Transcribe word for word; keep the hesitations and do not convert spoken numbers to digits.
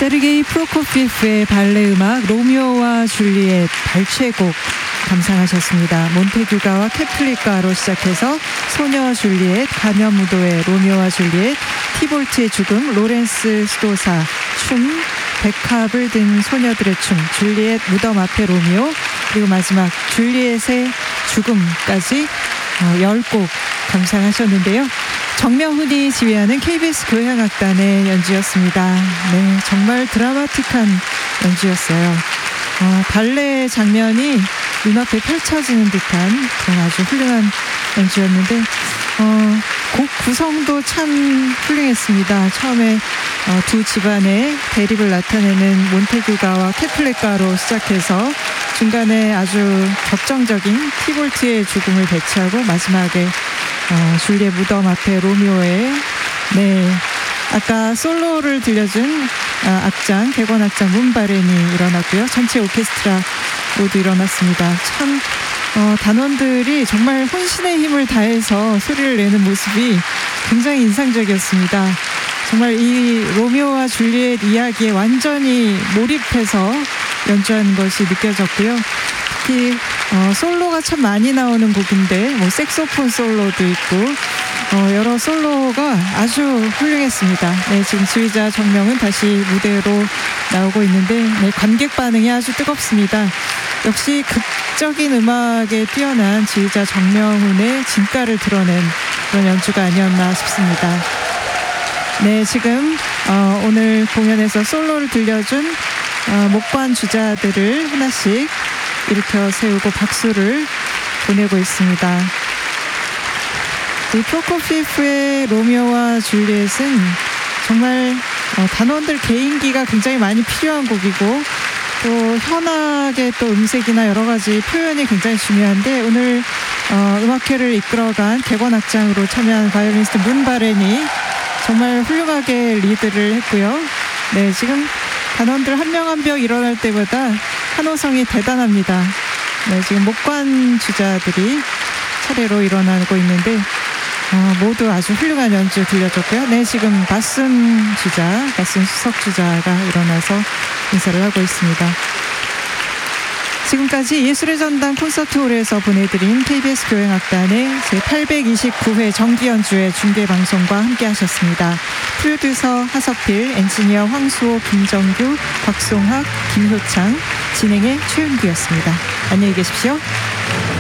세르게이 프로코피에프의 발레 음악 로미오와 줄리엣 발췌곡 감상하셨습니다. 몬테규가와 케플리카로 시작해서 소녀 줄리엣, 가면무도의 로미오와 줄리엣, 티볼트의 죽음, 로렌스 스도사 춤, 백합을 든 소녀들의 춤, 줄리엣 무덤 앞에 로미오, 그리고 마지막 줄리엣의 죽음까지 열 곡 감상하셨는데요. 정명훈이 지휘하는 케이비에스 교향악단의 연주였습니다. 네, 정말 드라마틱한 연주였어요. 어, 발레 장면이 눈앞에 펼쳐지는 듯한 그런 아주 훌륭한 연주였는데 어, 곡 구성도 참 훌륭했습니다. 처음에 어, 두 집안의 대립을 나타내는 몬테규가와 케플레카로 시작해서 중간에 아주 격정적인 티볼트의 죽음을 배치하고 마지막에 어, 줄리엣 무덤 앞에 로미오의 네 아까 솔로를 들려준 아, 악장, 객원 악장 문바렌이 일어났고요. 전체 오케스트라 모두 일어났습니다. 참 어, 단원들이 정말 혼신의 힘을 다해서 소리를 내는 모습이 굉장히 인상적이었습니다. 정말 이 로미오와 줄리엣 이야기에 완전히 몰입해서 연주하는 것이 느껴졌고요. 특히 어, 솔로가 참 많이 나오는 곡인데 뭐 색소폰 솔로도 있고 어, 여러 솔로가 아주 훌륭했습니다. 네, 지금 지휘자 정명은 다시 무대로 나오고 있는데 네, 관객 반응이 아주 뜨겁습니다. 역시 극적인 음악에 뛰어난 지휘자 정명훈의 진가를 드러낸 그런 연주가 아니었나 싶습니다. 네, 지금 어, 오늘 공연에서 솔로를 들려준 어, 목관 주자들을 하나씩 일으켜 세우고 박수를 보내고 있습니다. 이 프로코피에프의 로미오와 줄리엣은 정말 어, 단원들 개인기가 굉장히 많이 필요한 곡이고 또 현악의 또 음색이나 여러 가지 표현이 굉장히 중요한데 오늘 어, 음악회를 이끌어간 객원 악장으로 참여한 바이올리니스트 문바렌이 정말 훌륭하게 리드를 했고요. 네, 지금 단원들 한 명 한 명 일어날 때보다 환호성이 대단합니다. 네, 지금 목관 주자들이 차례로 일어나고 있는데 어, 모두 아주 훌륭한 연주 들려줬고요. 네, 지금 바순 주자, 바순 수석 주자가 일어나서 인사를 하고 있습니다. 지금까지 예술의 전당 콘서트홀에서 보내드린 케이비에스 교향악단의 제팔백이십구 회 정기연주회 중계방송과 함께하셨습니다. 프로듀서 하석필, 엔지니어 황수호, 김정규, 곽송학, 김효창, 진행의 최윤규였습니다. 안녕히 계십시오.